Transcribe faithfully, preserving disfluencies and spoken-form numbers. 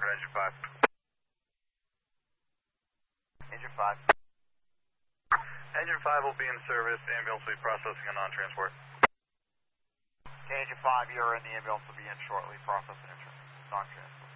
engine five. Engine five. Engine five will be in service. Ambulance will be processing a non-transport. Okay, engine five, you're in. The ambulance will be in shortly, processing non-transport.